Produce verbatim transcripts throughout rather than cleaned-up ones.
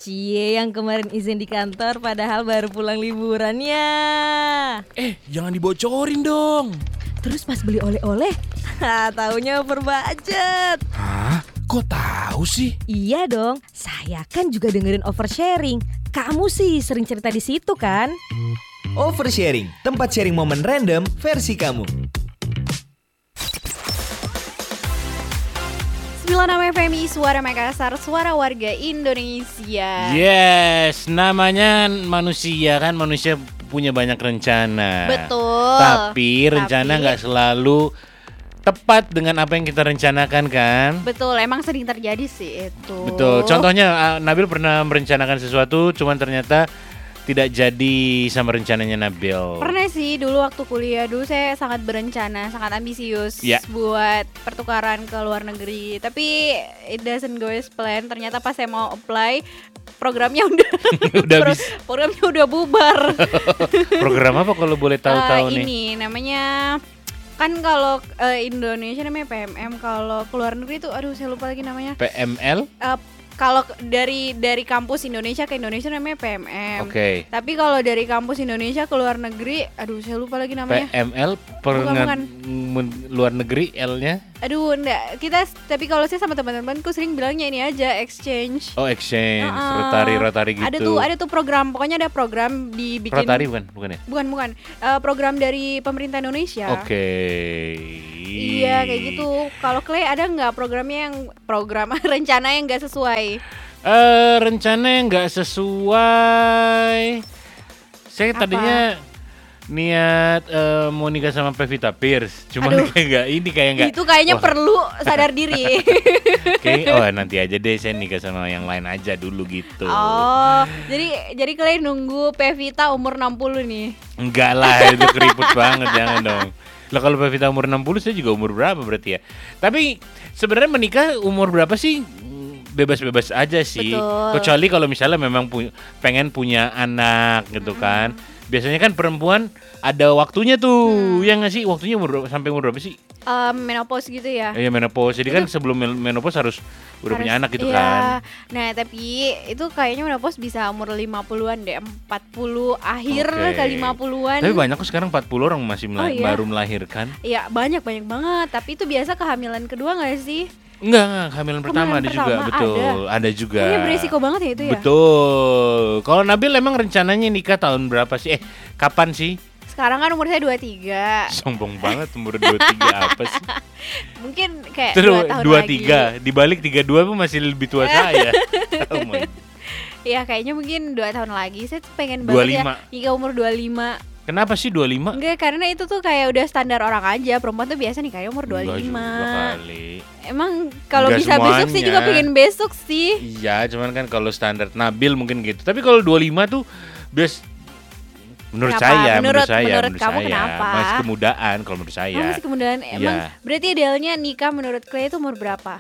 Cie yang kemarin izin di kantor padahal baru pulang liburannya. Eh, jangan dibocorin dong. Terus pas beli oleh-oleh, taunya over budget. Hah? Kok tahu sih? Iya dong, saya kan juga dengerin oversharing. Kamu sih sering cerita di situ kan? Oversharing, tempat sharing momen random versi kamu. sembilan puluh enam F M I Suara Makassar, suara warga Indonesia. Yes, namanya manusia kan, manusia punya banyak rencana. Betul. Tapi rencana nggak selalu tepat dengan apa yang kita rencanakan kan? Betul, emang sering terjadi sih itu. Betul. Contohnya Nabil pernah merencanakan sesuatu, cuman ternyata tidak jadi sama rencananya Nabil. Pernah sih dulu waktu kuliah dulu saya sangat berencana, sangat ambisius ya. buat pertukaran ke luar negeri. Tapi it doesn't go as planned. Ternyata pas saya mau apply programnya udah udah pro, bis. programnya udah bubar. Program apa kalau boleh tahu-tahu uh, nih? Ini namanya kan kalau uh, Indonesia namanya P M M, kalau ke luar negeri itu aduh saya lupa lagi namanya. P M L? Uh, Kalau dari dari kampus Indonesia ke Indonesia namanya P M M. Oke. Okay. Tapi kalau dari kampus Indonesia ke luar negeri, aduh saya lupa lagi namanya. P M L pengen luar negeri L-nya? Aduh, enggak. Kita tapi kalau saya sama teman-temanku sering bilangnya ini aja exchange. Oh, exchange, uh-uh. rotari rotari gitu. Ada tuh, ada tuh program. Pokoknya ada program dibikin. Rotari bukan, bukan ya? Bukan, bukan. Uh, program dari pemerintah Indonesia. Oke. Okay. Iya, kayak gitu. Kalau Clay ada nggak programnya yang program rencana yang nggak sesuai? Eh, uh, rencana yang nggak sesuai. Saya Apa? tadinya niat uh, mau nikah sama Pevita Pierce, cuman kayak nggak ini kayak nggak. Itu kayaknya wah. perlu sadar diri. Kayak oh nanti aja deh saya nikah sama yang lain aja dulu gitu. Oh, jadi jadi kalian nunggu Pevita umur enam puluh nih? Enggak lah, itu keriput banget, jangan dong. Lah kalau Pevita umur enam puluh saya juga umur berapa berarti ya? Tapi sebenarnya menikah umur berapa sih? Bebas-bebas aja sih. Betul. Kecuali kalau misalnya memang pu- pengen punya anak gitu hmm. kan. Biasanya kan perempuan ada waktunya tuh. Hmm. Ya nggak sih? Waktunya umur sampai umur berapa sih? Um, menopause gitu ya. Iya, menopause. Jadi itu, kan sebelum menopause harus udah harus, punya anak gitu iya. kan. Nah, tapi itu kayaknya menopause bisa umur lima puluhan deh, empat puluh akhir okay. ke lima puluhan. Tapi banyak kok sekarang empat puluh orang masih mela- oh, iya. baru melahirkan. Iya, banyak-banyak banget. Tapi itu biasa kehamilan kedua enggak sih? Enggak, enggak, kehamilan pertama ada pertama, juga, betul. Ada, ada juga. Kayaknya beresiko banget ya itu ya? Betul. Kalau Nabil emang rencananya nikah tahun berapa sih? Eh, kapan sih? Sekarang kan umur saya dua puluh tiga. Sombong banget umur dua puluh tiga apa sih? Mungkin kayak Terus, dua tahun dua lagi. tiga, dibalik tiga puluh dua pun masih lebih tua saya. Oh my. Ya kayaknya mungkin dua tahun lagi. Saya tuh pengen dua puluh banget lima. ya nikah umur dua puluh lima. Kenapa sih dua puluh lima? Enggak, karena itu tuh kayak udah standar orang aja. Perempuan tuh biasa nikahnya umur dua puluh lima. Enggak juga kali. Emang kalau Enggak bisa semuanya. besok sih juga pengen besok sih. Iya, cuman kan kalau standar Nabil mungkin gitu. Tapi kalau dua puluh lima tuh bias menurut Kenapa? saya, menurut, Menurut- saya, menurut menurut kamu saya kenapa? masih kemudaan kalau menurut saya. Oh, masih kemudian emang Iya. berarti idealnya nikah menurut Clay itu umur berapa?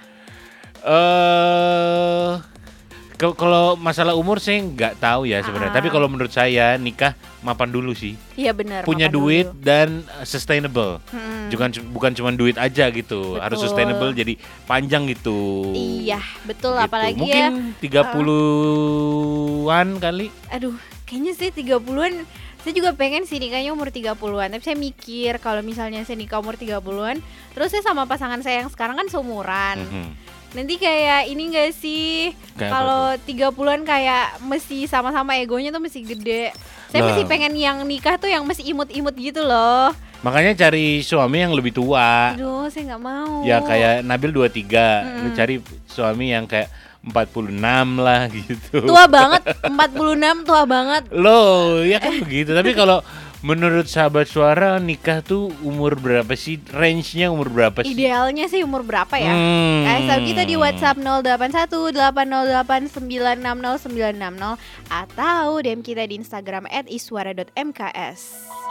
Eh Ke- kalau masalah umur saya nggak tahu ya sebenarnya. Ah. Tapi kalau menurut saya nikah mapan dulu sih. Iya benar. Punya makan duit dulu. dan sustainable. Hmm. Bukan bukan cuma duit aja gitu. Betul. Harus sustainable jadi panjang gitu. Iya, betul Gitu. apalagi Mungkin ya. tiga puluhan kali. Aduh, kayaknya sih tiga puluhan. Saya juga pengen sih nikahnya umur tiga puluhan. Tapi saya mikir kalau misalnya saya nikah umur tiga puluhan, terus saya sama pasangan saya yang sekarang kan seumuran. Mhm. Nanti kayak ini gak sih, Kayak kalau tiga puluhan kayak mesti sama-sama egonya tuh mesti gede. Saya Lah. mesti pengen yang nikah tuh yang mesti imut-imut gitu loh. Makanya cari suami yang lebih tua. Aduh, saya gak mau. Ya kayak Nabil dua puluh tiga. Lu Mm-mm. cari suami yang kayak empat puluh enam lah gitu. Tua banget, empat puluh enam tua banget. Loh, ya kan begitu. Tapi kalau menurut sahabat suara nikah tuh umur berapa sih? Range-nya umur berapa sih? Idealnya sih umur berapa ya? Hmm. Kasih tahu kita di WhatsApp nol delapan satu delapan nol delapan sembilan enam nol sembilan enam nol atau D M kita di Instagram at iswara dot m k s.